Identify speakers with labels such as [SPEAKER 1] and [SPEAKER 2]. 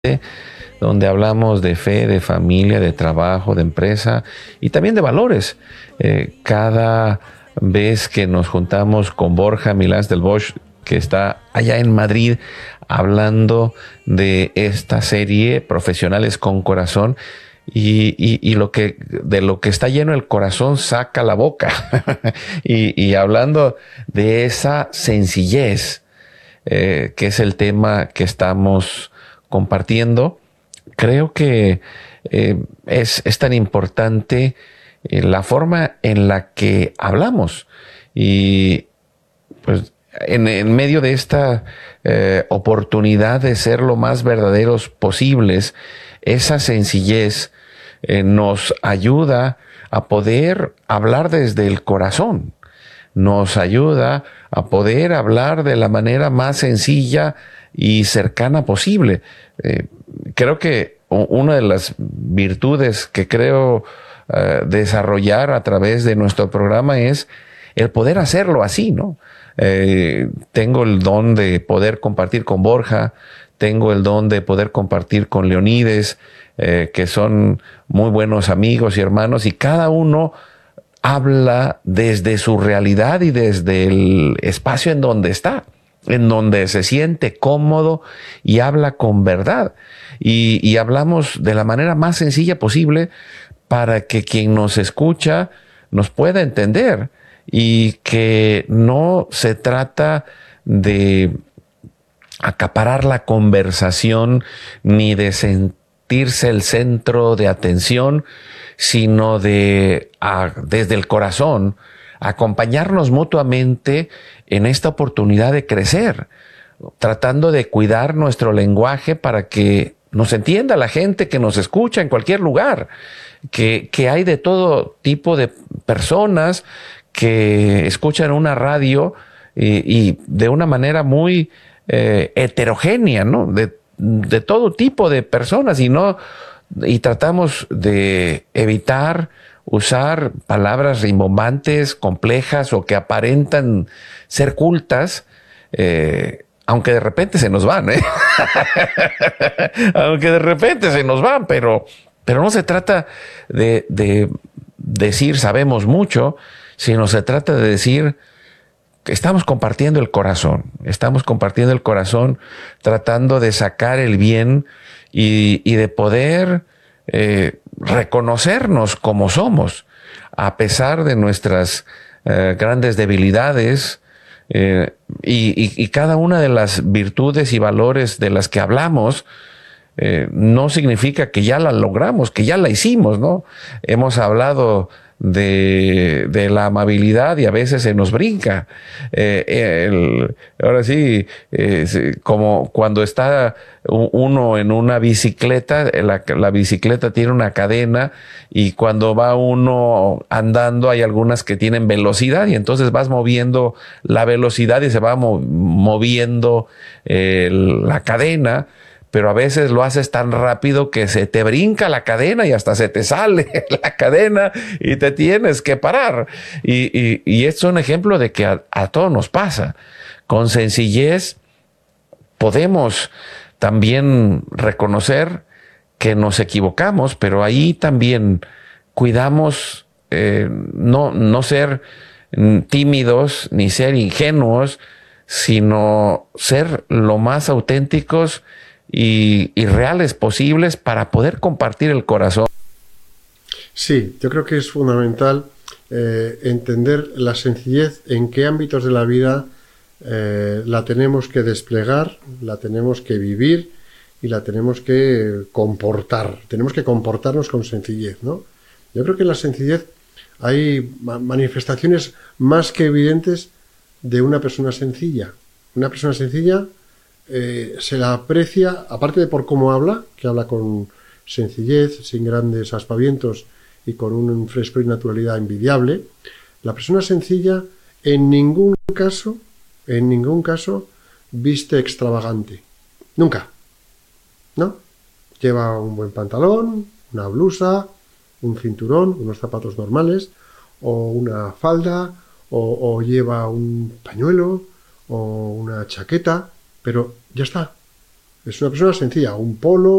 [SPEAKER 1] donde hablamos de fe, de familia, de trabajo, de empresa y también de valores. Cada vez que nos juntamos con Borja Milans del Bosch, que está allá en Madrid, hablando de esta serie Profesionales con Corazón, y de lo que está lleno el corazón saca la boca. y hablando de esa sencillez, que es el tema que estamos compartiendo, creo que es tan importante la forma en la que hablamos. Y pues en medio de esta oportunidad de ser lo más verdaderos posibles, esa sencillez nos ayuda a poder hablar desde el corazón. Nos ayuda a poder hablar de la manera más sencilla y cercana posible. Creo que una de las virtudes que creo desarrollar a través de nuestro programa es el poder hacerlo así, ¿no? Tengo el don de poder compartir con Borja, tengo el don de poder compartir con Leonides, que son muy buenos amigos y hermanos, y cada uno habla desde su realidad y desde el espacio en donde está, en donde se siente cómodo y habla con verdad. Y hablamos de la manera más sencilla posible para que quien nos escucha nos pueda entender, y que no se trata de acaparar la conversación ni de sentirse el centro de atención, sino de desde el corazón acompañarnos mutuamente en esta oportunidad de crecer, tratando de cuidar nuestro lenguaje para que nos entienda la gente que nos escucha en cualquier lugar, que hay de todo tipo de personas que escuchan una radio y de una manera muy heterogénea, ¿no? De todo tipo de personas, y tratamos de evitar usar palabras rimbombantes, complejas o que aparentan ser cultas, aunque de repente se nos van, aunque de repente se nos van, pero no se trata de decir sabemos mucho, sino se trata de decir que estamos compartiendo el corazón, tratando de sacar el bien y de poder reconocernos como somos, a pesar de nuestras grandes debilidades, y cada una de las virtudes y valores de las que hablamos. No significa que ya la logramos, que ya la hicimos, ¿no? Hemos hablado de la amabilidad y a veces se nos brinca. Ahora sí, como cuando está uno en una bicicleta, la bicicleta tiene una cadena, y cuando va uno andando hay algunas que tienen velocidad, y entonces vas moviendo la velocidad y se va moviendo la cadena. Pero a veces lo haces tan rápido que se te brinca la cadena y hasta se te sale la cadena y te tienes que parar. Y es un ejemplo de que a todos nos pasa. Con sencillez podemos también reconocer que nos equivocamos, pero ahí también cuidamos no ser tímidos ni ser ingenuos, sino ser lo más auténticos y reales posibles para poder compartir el corazón.
[SPEAKER 2] Sí, yo creo que es fundamental entender la sencillez, en qué ámbitos de la vida la tenemos que desplegar, la tenemos que vivir y la tenemos que comportar. Tenemos que comportarnos con sencillez, ¿no? Yo creo que en la sencillez hay manifestaciones más que evidentes de una persona sencilla. Una persona sencilla se la aprecia, aparte de por cómo habla, que habla con sencillez, sin grandes aspavientos y con un frescor y naturalidad envidiable. La persona sencilla en ningún caso viste extravagante. Nunca. ¿No? Lleva un buen pantalón, una blusa, un cinturón, unos zapatos normales, o una falda, o lleva un pañuelo, o una chaqueta, pero ya está. Es una persona sencilla, un polo,